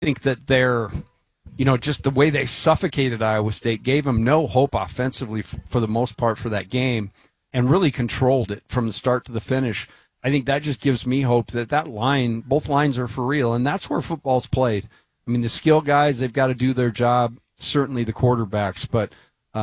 think that just the way they suffocated Iowa State gave them no hope offensively for the most part for that game and really controlled it from the start to the finish. I think that just gives me hope that line, both lines are for real, and that's where football's played. I mean, the skill guys, they've got to do their job, certainly the quarterbacks, but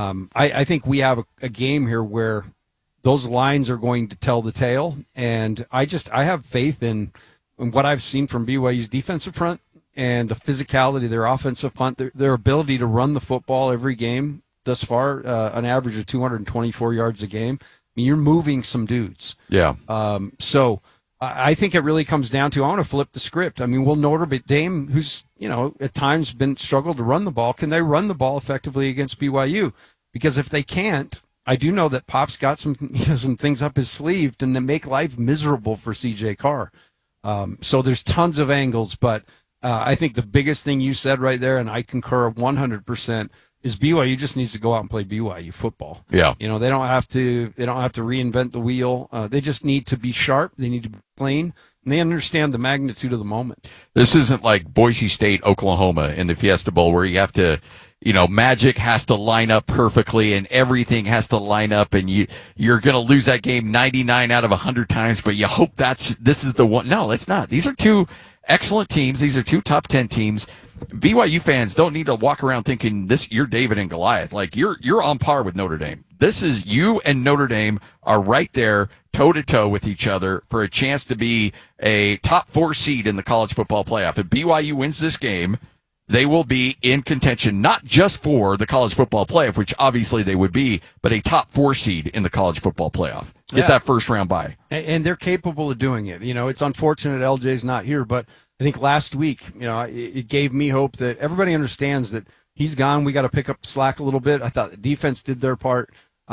I think we have a game here where those lines are going to tell the tale, and I have faith in what I've seen from BYU's defensive front and the physicality of their offensive front, their ability to run the football every game thus far, an average of 224 yards a game. I mean, you're moving some dudes. Yeah. So I think it really comes down to, I want to flip the script. I mean, will Notre Dame, who's, at times struggled to run the ball, can they run the ball effectively against BYU? Because if they can't, I do know that Pop's got some things up his sleeve to make life miserable for CJ Carr. So there's tons of angles, but I think the biggest thing you said right there, and I concur 100%, is BYU just needs to go out and play BYU football. Yeah. They don't have to reinvent the wheel. They just need to be sharp. They need to be clean. And they understand the magnitude of the moment. This isn't like Boise State, Oklahoma in the Fiesta Bowl where you have to, magic has to line up perfectly and everything has to line up and you're going to lose that game 99 out of 100 times, but you hope this is the one. No, it's not. These are two excellent teams. These are two top 10 teams. BYU fans don't need to walk around thinking you're David and Goliath. Like you're on par with Notre Dame. This is you and Notre Dame are right there toe to toe with each other for a chance to be a top 4 seed in the college football playoff. If BYU wins this game, they will be in contention, not just for the college football playoff, which obviously they would be, but a top 4 seed in the college football playoff. Get that first round bye. And they're capable of doing it. It's unfortunate LJ's not here, but I think last week, it gave me hope that everybody understands that he's gone. We got to pick up slack a little bit. I thought the defense did their part.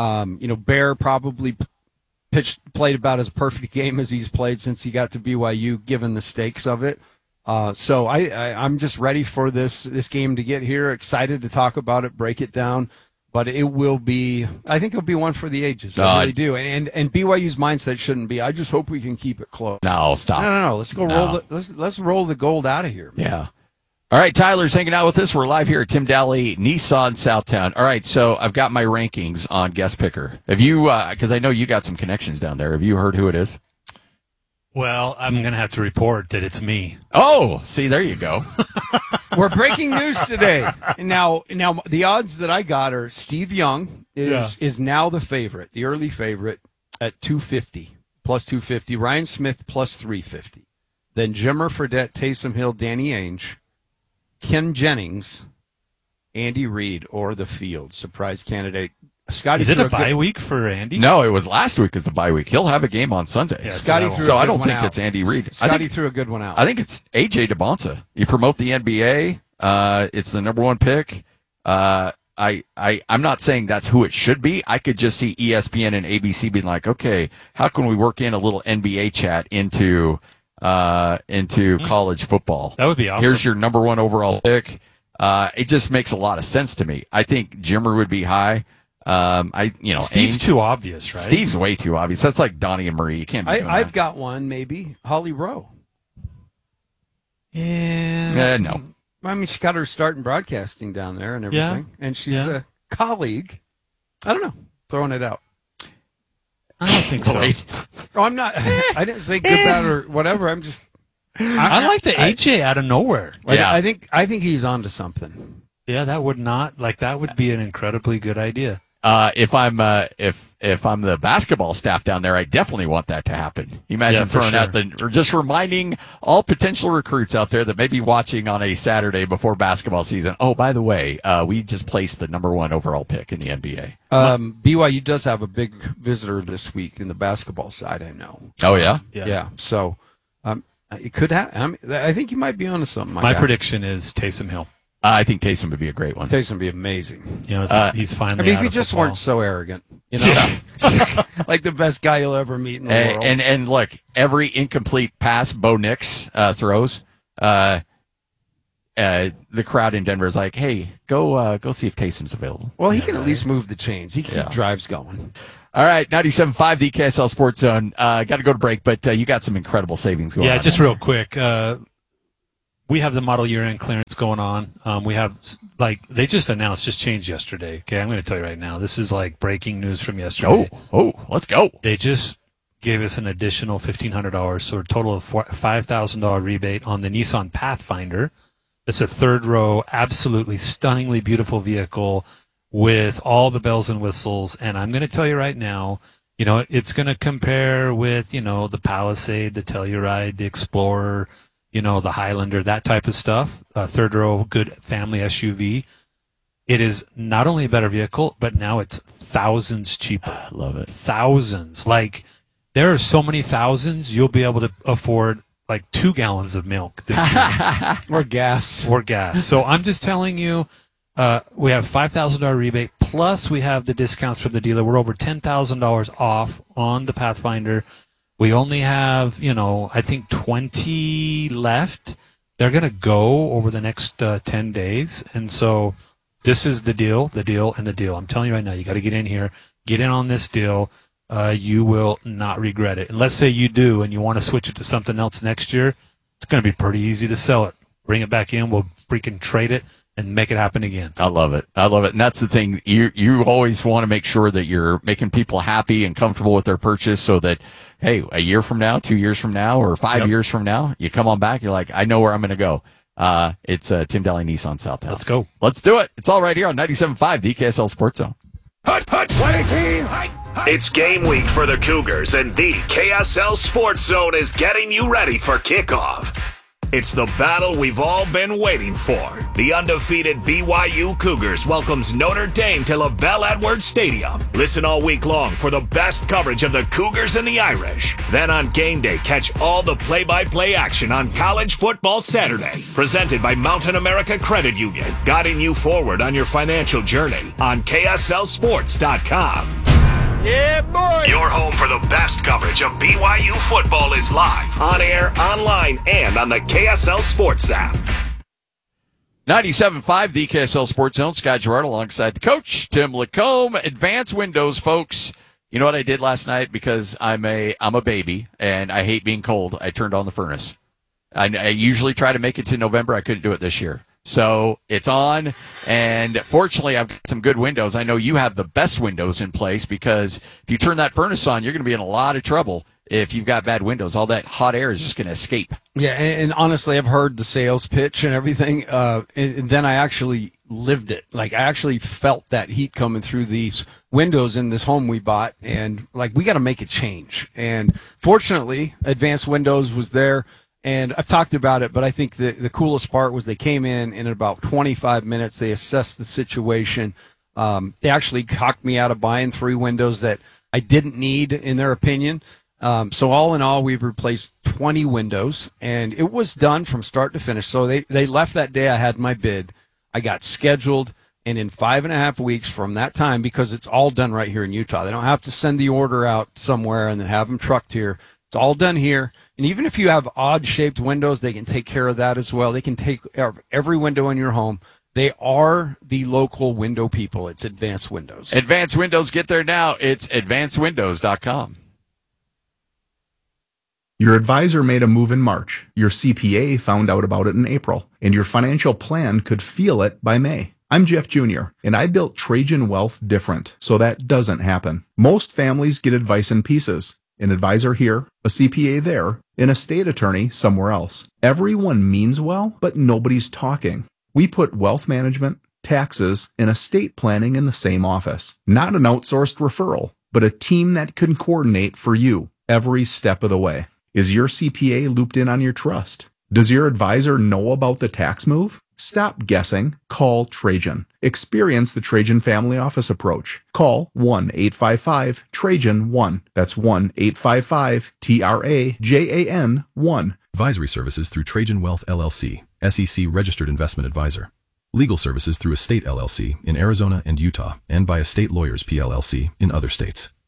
Bear probably played about as perfect a game as he's played since he got to BYU, given the stakes of it. So I'm just ready for this game to get here. Excited to talk about it, break it down. But I think it'll be one for the ages. I really do. And BYU's mindset shouldn't be, I just hope we can keep it close. No, stop. No. Let's go let's roll the gold out of here, man. Yeah. All right, Tyler's hanging out with us. We're live here at Tim Daly Nissan Southtown. All right, so I've got my rankings on Guest Picker. Have you, because I know you got some connections down there. Have you heard who it is? Well, I'm going to have to report that it's me. Oh, see, there you go. We're breaking news today. Now, the odds that I got are Steve Young is now the favorite, the early favorite at 250, plus 250. Ryan Smith, plus 350. Then Jimmer Fredette, Taysom Hill, Danny Ainge, Ken Jennings, Andy Reid, or the field. Surprise candidate. Scotty, is it a bye week for Andy? No, it was last week is the bye week. He'll have a game on Sunday. Yeah, Scotty so I don't think it's Andy Reid. Scotty threw a good one out. I think it's A.J. DeBonsa. You promote the NBA. It's the number 1 pick. I'm not saying that's who it should be. I could just see ESPN and ABC being like, okay, how can we work in a little NBA chat into college football? That would be awesome. Here's your number 1 overall pick. It just makes a lot of sense to me. I think Jimmer would be high. Steve's too obvious, right? Steve's way too obvious. That's like Donnie and Marie. You can't be doing I've got one, maybe. Holly Rowe. Yeah. No. I mean, she got her start in broadcasting down there and everything. Yeah. And she's a colleague. I don't know. Throwing it out. I don't think so. Oh, I'm not. I didn't say good, bad, or whatever. I'm just. I like the AJ out of nowhere. I think he's onto something. Yeah, that would be an incredibly good idea. If I'm the basketball staff down there, I definitely want that to happen. Imagine throwing out or just reminding all potential recruits out there that may be watching on a Saturday before basketball season. Oh, by the way, we just placed the number 1 overall pick in the NBA. BYU does have a big visitor this week in the basketball side, I know. Oh, yeah? Yeah. So, it could happen. I think you might be onto something. My prediction is Taysom Hill. I think Taysom would be a great one. Taysom would be amazing. He's finally. I mean, if he just weren't so arrogant, like the best guy you'll ever meet in the world. And look, every incomplete pass Bo Nix throws, the crowd in Denver is like, "Hey, go see if Taysom's available." Well, he can at least move the chains. He can keep drives going. All right, 97.5, the KSL Sports Zone. Got to go to break, but you got some incredible savings going on. Yeah, just real quick. we have the model year end clearance going on. We have, they just announced, just changed yesterday. Okay, I'm going to tell you right now. This is like breaking news from yesterday. Oh, let's go. They just gave us an additional $1,500, so a total of $5,000 rebate on the Nissan Pathfinder. It's a third row, absolutely stunningly beautiful vehicle with all the bells and whistles. And I'm going to tell you right now, it's going to compare with, the Palisade, the Telluride, the Explorer, the Highlander, that type of stuff. Third row, good family SUV. It is not only a better vehicle, but now it's thousands cheaper. I love it. Thousands. There are so many thousands, you'll be able to afford 2 gallons of milk this year. Or gas. So I'm just telling you, we have $5,000 rebate, plus we have the discounts from the dealer. We're over $10,000 off on the Pathfinder. We only have, I think 20 left. They're going to go over the next 10 days. And so this is the deal, and the deal. I'm telling you right now, you got to get in here, get in on this deal. You will not regret it. And let's say you do and you want to switch it to something else next year, it's going to be pretty easy to sell it. Bring it back in. We'll freaking trade it and make it happen again. I love it. And that's the thing. You always want to make sure that you're making people happy and comfortable with their purchase so that, hey, a year from now, 2 years from now, or 5 years from now, you come on back, you're like, I know where I'm going to go. It's Tim Daly Nissan Southtown. Let's go. Let's do it. It's all right here on 97.5, the KSL Sports Zone. It's game week for the Cougars, and the KSL Sports Zone is getting you ready for kickoff. It's the battle we've all been waiting for. The undefeated BYU Cougars welcomes Notre Dame to LaBelle Edwards Stadium. Listen all week long for the best coverage of the Cougars and the Irish. Then on game day, catch all the play-by-play action on College Football Saturday. Presented by Mountain America Credit Union, guiding you forward on your financial journey on KSLSports.com. Yeah, boy! Your home for the best coverage of BYU football is live, on air, online, and on the KSL Sports app. 97.5, the KSL Sports Zone. Scott Gerard alongside the coach, Tim Lacombe. Advanced Windows, folks. You know what I did last night? Because I'm a baby, and I hate being cold. I turned on the furnace. I usually try to make it to November. I couldn't do it this year. So it's on, and fortunately I've got some good windows. I know you have the best windows in place because if you turn that furnace on, you're going to be in a lot of trouble if you've got bad windows. All that hot air is just going to escape. Yeah, and honestly, I've heard the sales pitch and everything, and then I actually lived it. I actually felt that heat coming through these windows in this home we bought, and we got to make a change. And fortunately, Advanced Windows was there. And I've talked about it, but I think the coolest part was they came in about 25 minutes. They assessed the situation. They actually talked me out of buying 3 windows that I didn't need, in their opinion. So all in all, we've replaced 20 windows, and it was done from start to finish. So they left that day I had my bid. I got scheduled, and in 5.5 weeks from that time, because it's all done right here in Utah, they don't have to send the order out somewhere and then have them trucked here. It's all done here. And even if you have odd-shaped windows, they can take care of that as well. They can take care of every window in your home. They are the local window people. It's Advanced Windows. Advanced Windows, get there now. It's advancedwindows.com. Your advisor made a move in March. Your CPA found out about it in April. And your financial plan could feel it by May. I'm Jeff Jr., and I built Trajan Wealth different, so that doesn't happen. Most families get advice in pieces. An advisor here, a CPA there, an estate attorney somewhere else. Everyone means well, but nobody's talking. We put wealth management, taxes, and estate planning in the same office. Not an outsourced referral, but a team that can coordinate for you every step of the way. Is your CPA looped in on your trust? Does your advisor know about the tax move? Stop guessing. Call Trajan. Experience the Trajan Family Office approach. Call 1-855-TRAJAN-1. That's 1-855-TRAJAN-1. Advisory services through Trajan Wealth LLC, SEC Registered Investment Advisor. Legal services through Estate LLC in Arizona and Utah, and by Estate Lawyers PLLC in other states.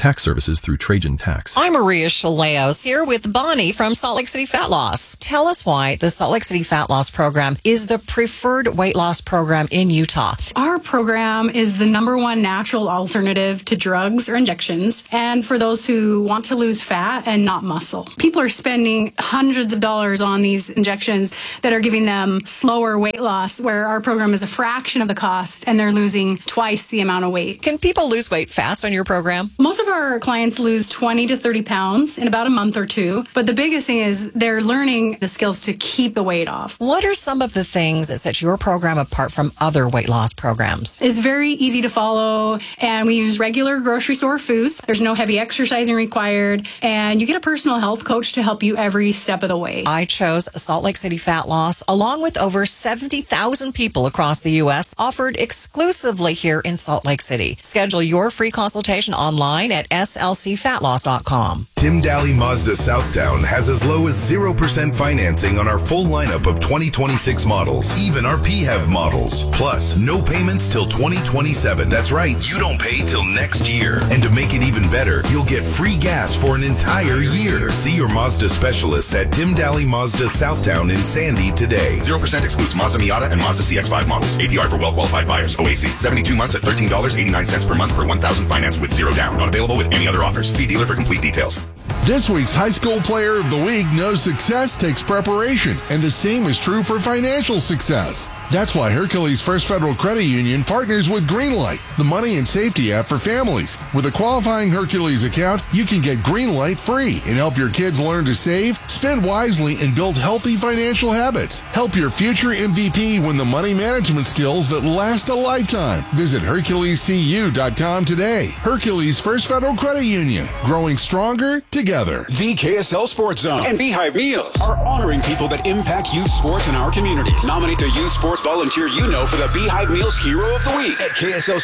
tax services through Trajan Tax. I'm Maria Chaleos here with Bonnie from Salt Lake City Fat Loss. Tell us why the Salt Lake City Fat Loss Program is the preferred weight loss program in Utah. Our program is the #1 natural alternative to drugs or injections, and for those who want to lose fat and not muscle. People are spending hundreds of dollars on these injections that are giving them slower weight loss, where our program is a fraction of the cost and they're losing twice the amount of weight. Can people lose weight fast on your program? Most of our clients lose 20 to 30 pounds in about a month or two, but the biggest thing is they're learning the skills to keep the weight off. What are some of the things that set your program apart from other weight loss programs? It's very easy to follow, and we use regular grocery store foods. There's no heavy exercising required, and you get a personal health coach to help you every step of the way. I chose Salt Lake City Fat Loss along with over 70,000 people across the U.S. offered exclusively here in Salt Lake City. Schedule your free consultation online at slcfatloss.com. Tim Daly Mazda Southtown has as low as 0% financing on our full lineup of 2026 models, even our PHEV models. Plus, no payments till 2027. That's right, you don't pay till next year. And to make it even better, you'll get free gas for an entire year. See your Mazda specialists at Tim Daly Mazda Southtown in Sandy today. 0% excludes Mazda Miata and Mazda CX-5 models. APR for well-qualified buyers. OAC. 72 months at $13.89 per month for 1,000 financed with 0 down. Not available with any other offers. See dealer for complete details. This week's High School Player of the Week knows success takes preparation, and the same is true for financial success. That's why Hercules First Federal Credit Union partners with Greenlight, the money and safety app for families. With a qualifying Hercules account, you can get Greenlight free and help your kids learn to save, spend wisely, and build healthy financial habits. Help your future MVP win the money management skills that last a lifetime. Visit HerculesCU.com today. Hercules First Federal Credit Union, growing stronger together. The KSL Sports Zone and Beehive Meals are honoring people that impact youth sports in our communities. Nominate the youth sports volunteer you know for the Beehive Meals Hero of the Week at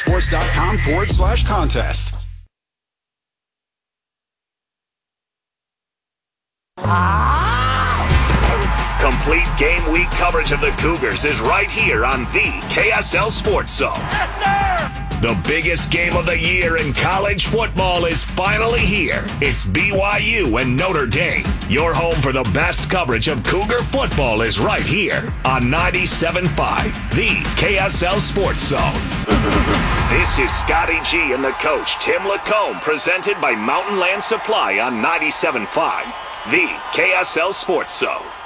KSLSports.com/contest. Complete game week coverage of the Cougars is right here on the KSL Sports Zone. Yes, sir! The biggest game of the year in college football is finally here. It's BYU and Notre Dame. Your home for the best coverage of Cougar football is right here on 97.5, the KSL Sports Zone. This is Scotty G and the coach, Tim Lacombe, presented by Mountain Land Supply on 97.5, the KSL Sports Zone.